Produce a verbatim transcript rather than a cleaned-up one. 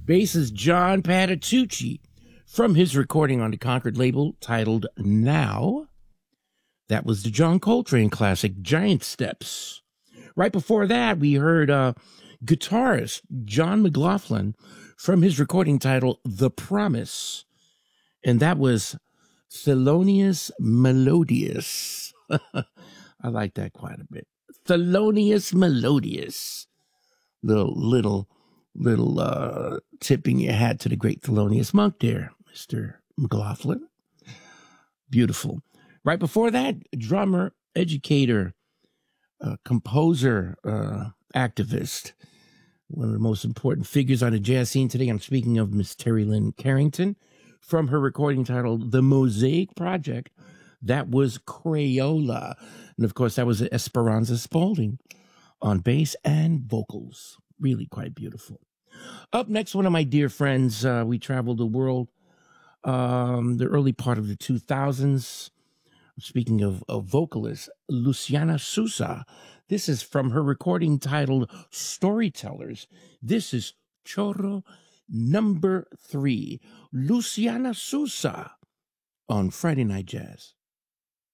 Bassist John Patitucci from his recording on the Concord label titled Now. That was the John Coltrane classic, Giant Steps. Right before that, we heard uh, guitarist John McLaughlin from his recording titled The Promise. And that was Thelonious Melodious. I like that quite a bit. Thelonious Melodious. Little, little, little uh, tipping your hat to the great Thelonious Monk there, Mister McLaughlin. Beautiful. Right before that, drummer, educator, uh, composer, uh, activist, one of the most important figures on the jazz scene today. I'm speaking of Miss Terry Lynn Carrington from her recording titled The Mosaic Project. That was Crayola. And of course, that was Esperanza Spalding on bass and vocals. Really quite beautiful. Up next, one of my dear friends, uh, we traveled the world um, the early part of the two thousands. Speaking of a vocalist, Luciana Souza. This is from her recording titled Storytellers. This is Choro number three. Luciana Souza on Friday Night Jazz.